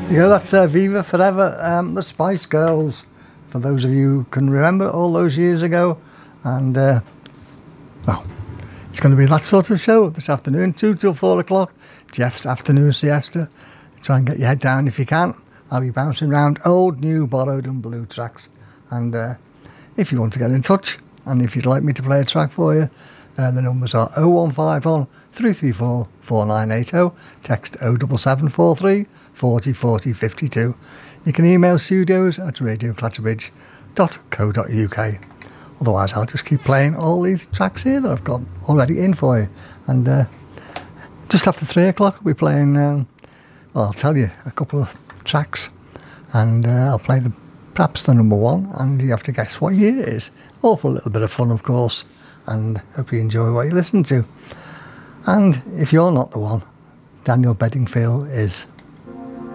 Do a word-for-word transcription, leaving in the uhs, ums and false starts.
Yeah, that's uh, Viva Forever, um, the Spice Girls, for those of you who can remember all those years ago. And, uh, well, it's going to be that sort of show this afternoon, two till four o'clock, Jeff's afternoon siesta. Try and get your head down if you can. I'll be bouncing around old, new, borrowed and blue tracks. And uh, if you want to get in touch, and if you'd like me to play a track for you, Uh, the numbers are oh one five one, three three four, four nine eight oh, text oh seven seven four three, four oh four oh five two. You can email studios at radio clatterbridge dot co dot uk. Otherwise, I'll just keep playing all these tracks here that I've got already in for you. And uh, just after three o'clock, I'll be playing, um, well, I'll tell you a couple of tracks, and uh, I'll play the perhaps the number one, and you have to guess what year it is. All for a little bit of fun, of course. And hope you enjoy what you listen to. And if you're not the one, Daniel Bedingfield is.